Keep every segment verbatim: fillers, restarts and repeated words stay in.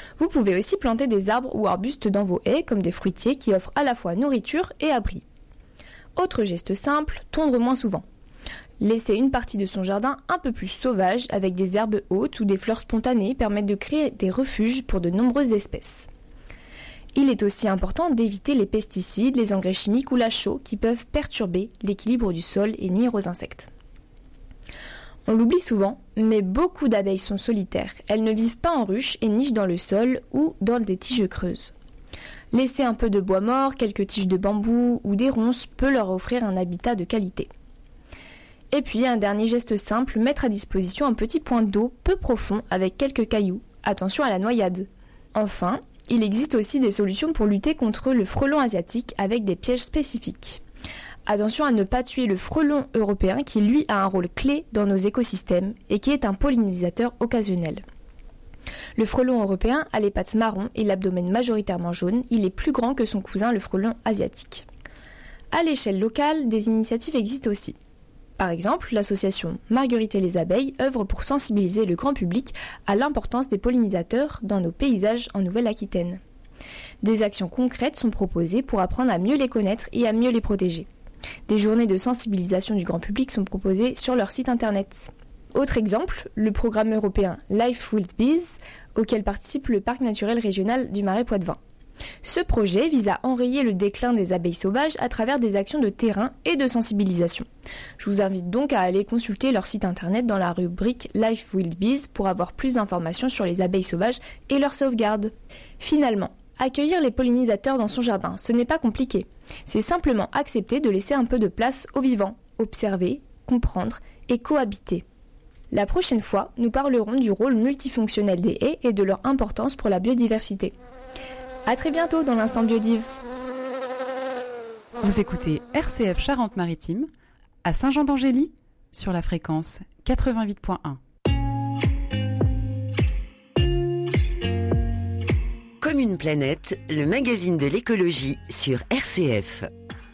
Vous pouvez aussi planter des arbres ou arbustes dans vos haies, comme des fruitiers qui offrent à la fois nourriture et abri. Autre geste simple, tondre moins souvent. Laisser une partie de son jardin un peu plus sauvage avec des herbes hautes ou des fleurs spontanées permettent de créer des refuges pour de nombreuses espèces. Il est aussi important d'éviter les pesticides, les engrais chimiques ou la chaux qui peuvent perturber l'équilibre du sol et nuire aux insectes. On l'oublie souvent, mais beaucoup d'abeilles sont solitaires. Elles ne vivent pas en ruche et nichent dans le sol ou dans des tiges creuses. Laisser un peu de bois mort, quelques tiges de bambou ou des ronces peut leur offrir un habitat de qualité. Et puis un dernier geste simple, mettre à disposition un petit point d'eau peu profond avec quelques cailloux. Attention à la noyade. Enfin, il existe aussi des solutions pour lutter contre le frelon asiatique avec des pièges spécifiques. Attention à ne pas tuer le frelon européen qui lui a un rôle clé dans nos écosystèmes et qui est un pollinisateur occasionnel. Le frelon européen a les pattes marron et l'abdomen majoritairement jaune, il est plus grand que son cousin le frelon asiatique. À l'échelle locale, des initiatives existent aussi. Par exemple, l'association Marguerite et les abeilles œuvre pour sensibiliser le grand public à l'importance des pollinisateurs dans nos paysages en Nouvelle-Aquitaine. Des actions concrètes sont proposées pour apprendre à mieux les connaître et à mieux les protéger. Des journées de sensibilisation du grand public sont proposées sur leur site internet. Autre exemple, le programme européen Life Wild Bees, auquel participe le parc naturel régional du Marais Poitevin. Ce projet vise à enrayer le déclin des abeilles sauvages à travers des actions de terrain et de sensibilisation. Je vous invite donc à aller consulter leur site internet dans la rubrique Life Wild Bees pour avoir plus d'informations sur les abeilles sauvages et leur sauvegarde. Finalement, accueillir les pollinisateurs dans son jardin, ce n'est pas compliqué. C'est simplement accepter de laisser un peu de place aux vivants, observer, comprendre et cohabiter. La prochaine fois, nous parlerons du rôle multifonctionnel des haies et de leur importance pour la biodiversité. À très bientôt dans l'Instant Biodive. Vous écoutez R C F Charente-Maritime à Saint-Jean-d'Angély sur la fréquence quatre-vingt-huit point un. Comme une planète, le magazine de l'écologie sur R C F.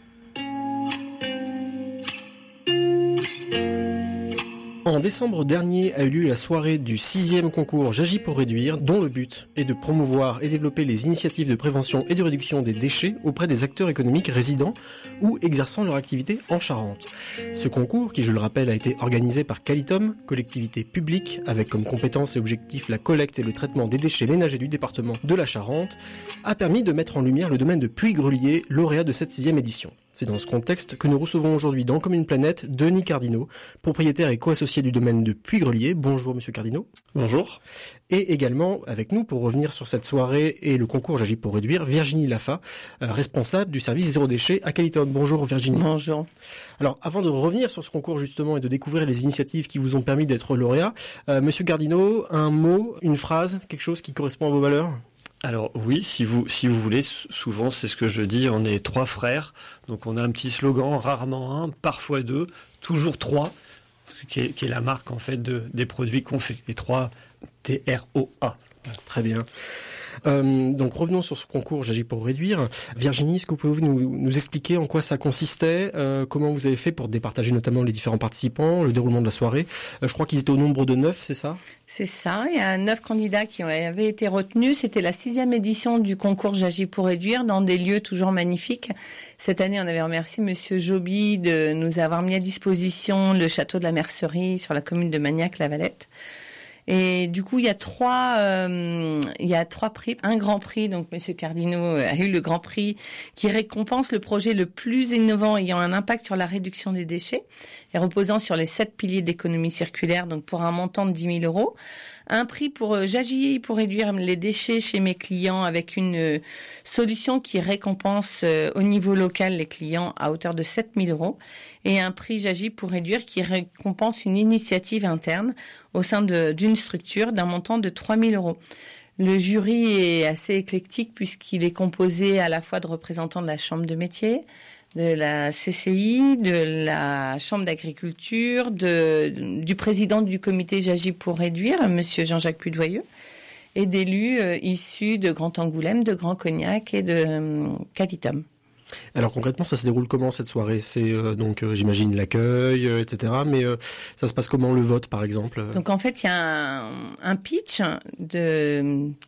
En décembre dernier a eu lieu la soirée du sixième concours J'agis pour réduire, dont le but est de promouvoir et développer les initiatives de prévention et de réduction des déchets auprès des acteurs économiques résidant ou exerçant leur activité en Charente. Ce concours, qui je le rappelle a été organisé par Qualitum, collectivité publique, avec comme compétence et objectif la collecte et le traitement des déchets ménagers du département de la Charente, a permis de mettre en lumière le domaine de Puy-Grelier, lauréat de cette sixième édition. C'est dans ce contexte que nous recevons aujourd'hui dans Comme une planète Denis Cardinot, propriétaire et co-associé du domaine de Puy-Grelier. Bonjour Monsieur Cardinot. Bonjour. Et également avec nous pour revenir sur cette soirée et le concours J'agis pour réduire, Virginie Laffa, euh, responsable du service zéro déchet à Qualitum. Bonjour Virginie. Bonjour. Alors avant de revenir sur ce concours justement et de découvrir les initiatives qui vous ont permis d'être lauréat, euh, Monsieur Cardinot, un mot, une phrase, quelque chose qui correspond à vos valeurs ? Alors oui, si vous si vous voulez, souvent c'est ce que je dis, on est trois frères, donc on a un petit slogan, rarement un, parfois deux, toujours trois, qui est, qui est la marque en fait de, des produits qu'on fait, les trois T R O A. Très bien. Euh, donc revenons sur ce concours J'agis pour réduire. Virginie, est-ce que vous pouvez nous, nous expliquer en quoi ça consistait, euh, comment vous avez fait pour départager notamment les différents participants, le déroulement de la soirée. Euh, je crois qu'ils étaient au nombre de neuf, c'est ça ? C'est ça, il y a neuf candidats qui avaient été retenus. C'était la sixième édition du concours J'agis pour réduire dans des lieux toujours magnifiques. Cette année, on avait remercié Monsieur Joby de nous avoir mis à disposition le château de la Mercerie sur la commune de Magnac-la-Valette. Et du coup, il y a trois, euh, il y a trois prix. Un grand prix, donc Monsieur Cardinot a eu le grand prix qui récompense le projet le plus innovant ayant un impact sur la réduction des déchets et reposant sur les sept piliers d'économie circulaire, donc pour un montant de dix mille euros. Un prix pour euh, J'agis pour réduire les déchets chez mes clients avec une euh, solution qui récompense euh, au niveau local les clients à hauteur de sept mille euros. Et un prix J'agis pour réduire qui récompense une initiative interne au sein de, d'une structure d'un montant de trois mille euros. Le jury est assez éclectique puisqu'il est composé à la fois de représentants de la chambre de métier, de la C C I, de la chambre d'agriculture, de, du président du comité J'agis pour réduire, Monsieur Jean-Jacques Pudoyeux, et d'élus euh, issus de Grand Angoulême, de Grand Cognac et de euh, Qualitum. Alors concrètement, ça se déroule comment cette soirée ? C'est euh, donc euh, j'imagine l'accueil, euh, et cetera. Mais euh, ça se passe comment le vote, par exemple ? Donc en fait, il y a un, un pitch de